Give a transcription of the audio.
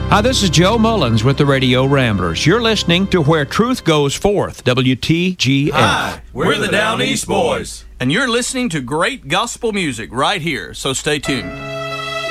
Hi, this is Joe Mullins with the Radio Ramblers. You're listening to Where Truth Goes Forth, WTGF. Hi, we're the Down East Boys. And you're listening to great gospel music right here, so stay tuned.